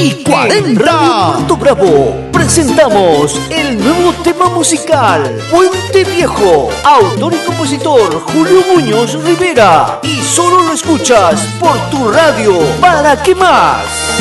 y 40. Radio Puerto Bravo presentamos el nuevo tema musical Puente Viejo, autor y compositor Julio Muñoz Rivera, y solo lo escuchas por tu radio. ¿Para qué más?